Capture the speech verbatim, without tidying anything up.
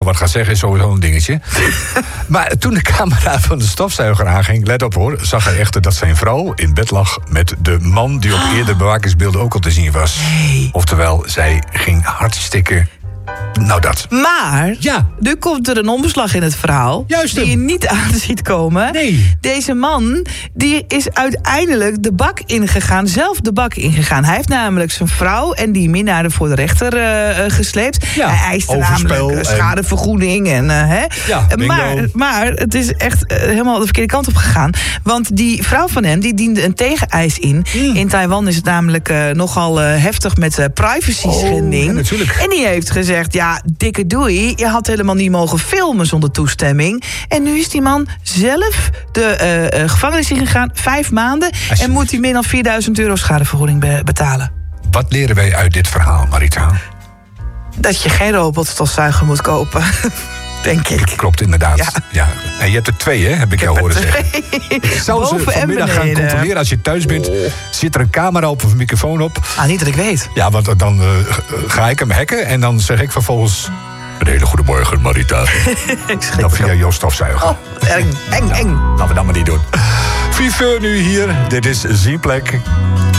wat gaat zeggen is sowieso een dingetje. Maar toen de camera van de stofzuiger aanging, let op hoor, zag hij echter dat zijn vrouw in bed lag met de man die op eerdere bewakingsbeelden ook al te zien was. Nee. Oftewel, zij ging hartstikke. Nou dat. Maar, Ja. nu komt er een omslag in het verhaal. Juist die je hem. niet aan ziet komen. Nee. Deze man, die is uiteindelijk de bak ingegaan. Zelf de bak ingegaan. Hij heeft namelijk zijn vrouw en die minnaar voor de rechter uh, gesleept. Ja, Hij eiste overspel namelijk uh, en- schadevergoeding. En, uh, hè. Ja, bingo. maar, maar het is echt uh, helemaal de verkeerde kant op gegaan. Want die vrouw van hem, die diende een tegeneis in. Mm. In Taiwan is het namelijk uh, nogal uh, heftig met uh, privacy-schending. Oh, ja, natuurlijk. En die heeft gezegd, ja, dikke doei, je had helemaal niet mogen filmen zonder toestemming. En nu is die man zelf de uh, uh, gevangenis ingegaan, vijf maanden. En moet hij meer dan vierduizend euro schadevergoeding be- betalen. Wat leren wij uit dit verhaal, Marita? Dat je geen robotstofzuiger moet kopen. Denk ik. Klopt, inderdaad. Ja. Ja. En je hebt er twee, hè, heb ik jou horen zeggen. Ik zou ze Boven en vanmiddag gaan beneden. controleren als je thuis bent. Zit er een camera op of een microfoon op? Ah, niet dat ik weet. Ja, want dan uh, ga ik hem hacken en dan zeg ik vervolgens... Een hele goede morgen, Marita. Ik schrik Dan via erop. jouw stofzuiger. Oh, eng, eng, eng. Laten we dat maar niet doen. Vive nu hier. Dit is Zieplek.